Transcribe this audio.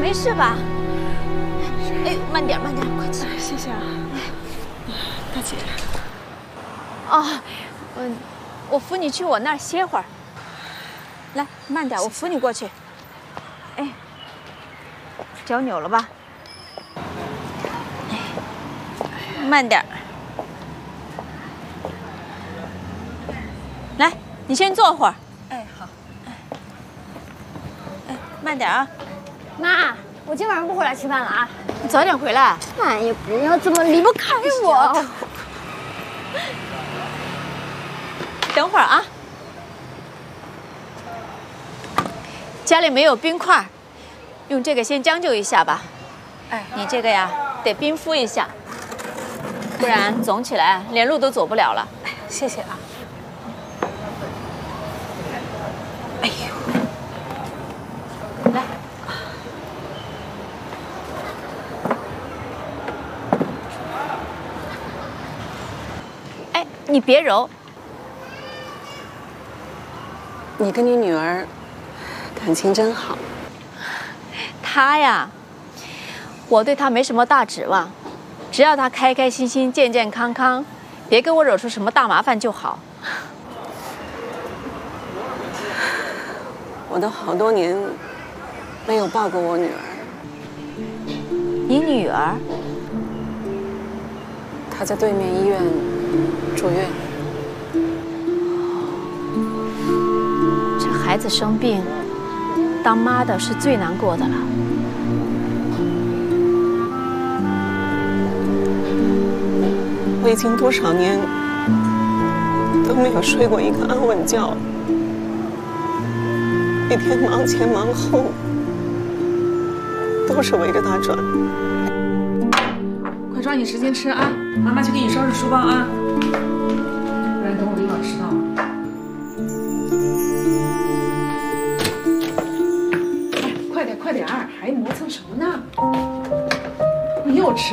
没事吧？哎，慢点，慢点，快起。 谢谢啊，大姐。 哦，我扶你去我那儿歇会儿。来，慢点，我扶你过去。哎，脚扭了吧？哎，慢点。来，你先坐会儿。 哎，好。 哎，慢点啊。 妈，我今晚上不回来吃饭了啊！ 你早点回来。 哎呀，不要这么离不开我。 等会儿啊。家里没有冰块，用这个先将就一下吧。 哎， 你这个呀，得冰敷一下，不然肿起来连路都走不了了。 谢谢啊。哎呦， 来。哎，你别揉。 你跟你女儿感情真好。 她呀，我对她没什么大指望，只要她开开心心、健健康康，别给我惹出什么大麻烦就好。 我都好多年没有抱过我女儿。 你女儿？ 她在对面医院住院。 这孩子生病，当妈的是最难过的了。 我已经多少年都没有睡过一个安稳觉了，每天忙前忙后，都是围着他转。 快抓紧时间吃啊！妈妈去给你收拾书包啊，不然等我一会儿迟到了。哎，快点，还磨蹭什么呢？又吃。